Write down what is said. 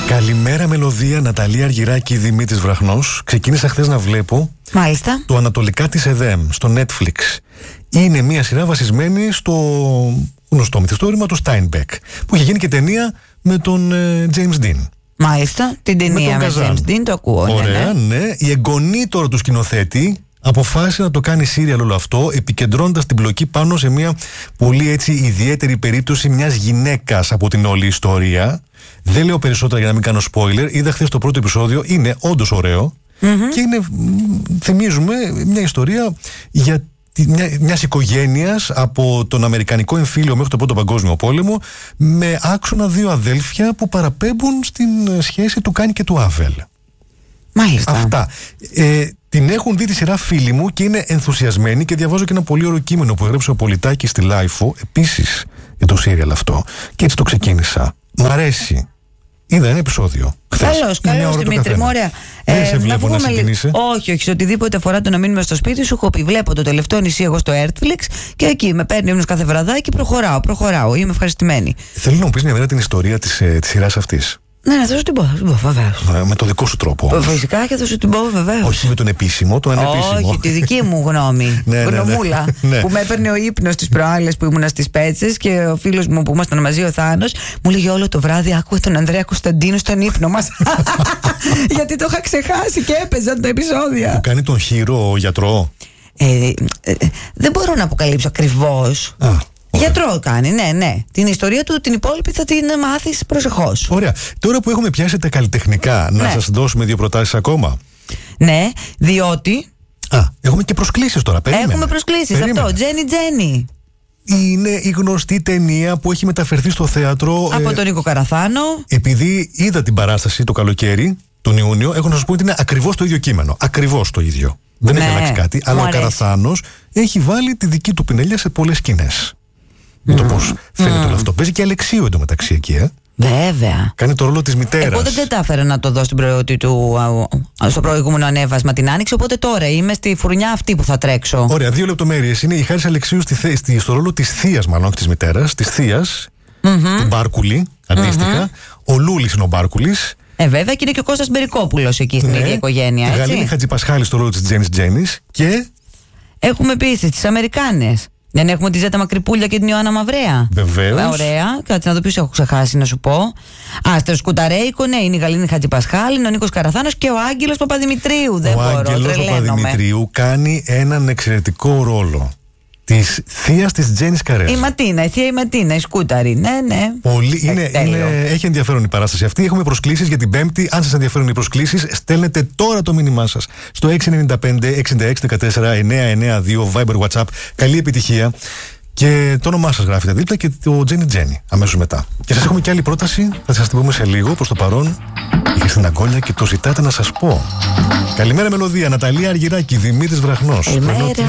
Καλημέρα μελωδία, Ναταλία Αργυράκη, Δημήτρης Βραχνός. Ξεκίνησα χθες να βλέπω. Μάλιστα. Το Ανατολικά της ΕΔΕΜ στο Netflix. Είναι μια σειρά βασισμένη στο γνωστό μυθιστόρημα του Steinbeck, που είχε γίνει και ταινία με τον James Dean. Μάλιστα, την ταινία με τον James Dean, το ακούω. Ωραία, ναι. Η εγγονή τώρα του σκηνοθέτη αποφάσισε να το κάνει σύριαλ όλο αυτό, επικεντρώνοντας την πλοκή πάνω σε μια πολύ έτσι ιδιαίτερη περίπτωση μιας γυναίκας από την όλη ιστορία. Δεν λέω περισσότερα για να μην κάνω spoiler. Είδα χθες το πρώτο επεισόδιο, είναι όντως ωραίο και είναι, θυμίζουμε, μια ιστορία για μιας οικογένειας από τον Αμερικανικό εμφύλιο μέχρι τον Πρώτο Παγκόσμιο Πόλεμο, με άξονα δύο αδέλφια που παραπέμπουν στην σχέση του Κάιν και του Άβελ. Μάλιστα. Αυτά. Την έχουν δει τη σειρά φίλοι μου και είναι ενθουσιασμένοι, και διαβάζω και ένα πολύ ωραίο κείμενο που έγραψε ο Πολιτάκης στη Λάιφο επίσης για το σύριαλ αυτό, και έτσι το ξεκίνησα. Μ' αρέσει. Είδα ένα επεισόδιο. Καλώς, Δημήτρη, ωραία. Δεν σε βλέπω να συγκινείσαι. Όχι, σε οτιδήποτε αφορά το να μείνουμε στο σπίτι σου, έχω πει: βλέπω το τελευταίο νησί εγώ στο Netflix και εκεί με παίρνει ύμνος κάθε βραδάκι, προχωράω. Είμαι ευχαριστημένη. Θέλω να μου πεις μια μέρα την ιστορία της σειράς αυτής. Ναι, θα σου την πω, βεβαίως. Με το δικό σου τρόπο. Φυσικά και θα σου την πω, βεβαίως. Όχι με τον επίσημο, τον ανεπίσημο. Όχι, τη δική μου γνώμη. Γνωμούλα. Που με έπαιρνε ο ύπνος τις προάλλες που ήμουνα στις Πέτσες, και ο φίλος μου που ήμασταν μαζί, ο Θάνος, μου λέγε όλο το βράδυ: άκουγα τον Ανδρέα Κωνσταντίνο στον ύπνο μας. Γιατί το είχα ξεχάσει και έπαιζαν τα επεισόδια. Που κάνει τον χείρο ο γιατρό. Δεν μπορώ να αποκαλύψω ακριβώς. Γιατρό κάνει, ναι. Την ιστορία του, την υπόλοιπη θα την μάθεις προσεχώς. Ωραία. Τώρα που έχουμε πιάσει τα καλλιτεχνικά, να σας δώσουμε δύο προτάσεις ακόμα. Ναι, διότι. Έχουμε και προσκλήσεις τώρα. Έχουμε προσκλήσεις. Αυτό. Τζένι. Είναι η γνωστή ταινία που έχει μεταφερθεί στο θέατρο από τον Νίκο Καραθάνο. Επειδή είδα την παράσταση το καλοκαίρι, τον Ιούνιο, έχω να σας πω ότι είναι ακριβώς το ίδιο κείμενο. Ακριβώς το ίδιο. Δεν έχει αλλάξει κάτι. Αλλά ο Καραθάνος έχει βάλει τη δική του πινελιά σε πολλές σκηνές. Με το πώς φαίνεται όλο αυτό. Παίζει και Αλεξίου εντωμεταξύ εκεί, Βέβαια. Κάνει το ρόλο της μητέρας. Εγώ δεν κατάφερα να το δω στο προηγούμενο ανέβασμα την Άνοιξη, οπότε τώρα είμαι στη φουρνιά αυτή που θα τρέξω. Ωραία, δύο λεπτομέρειες. Είναι η Χάρις Αλεξίου στο ρόλο της θείας, μάλλον όχι της μητέρας, της θείας, του Μπάρκουλη, αντίστοιχα. Ο Λούλης είναι ο Μπάρκουλης. Βέβαια, και είναι και ο Κώστας Μπερικόπουλος εκεί στην ίδια οικογένεια. Η Γαλήνη Χατζηπασχάλη στο ρόλο της Τζένις. Και έχουμε επίσης τις Αμερικάνες. Δεν έχουμε τη Ζέτα Μακρυπούλια και την Ιωάννα Μαυρέα. Βεβαίως. Ωραία. Κάτσε να δω ποιος έχω ξεχάσει να σου πω. Άστερος Κουταρέικο, ναι, είναι η Γαλήνη Χατζηπασχάλη, ο Νίκος Καραθάνος και ο Άγγελος Παπαδημητρίου. Δεν μπορώ, τρελαίνομαι. Ο Άγγελος Παπαδημητρίου κάνει έναν εξαιρετικό ρόλο της θείας της Τζένις Καρές. Η Ματίνα, η θεία η Ματίνα, η Σκούταρη. Ναι. Πολύ, έχει ενδιαφέρον η παράσταση αυτή. Έχουμε προσκλήσεις για την Πέμπτη. Αν σας ενδιαφέρουν οι προσκλήσεις, στέλνετε τώρα το μήνυμά σας στο 695-6614-992 Viber WhatsApp. Καλή επιτυχία. Και το όνομά σας γράφετε δίπλα και το Τζένι αμέσως μετά. Και σας έχουμε και άλλη πρόταση. Θα σας την πούμε σε λίγο. Προς το παρόν, είχε στην αγκόλια και το ζητάτε να σας πω. Καλημέρα μελωδία, Ναταλία Αργυράκη, Δημήτρης Βραχνός.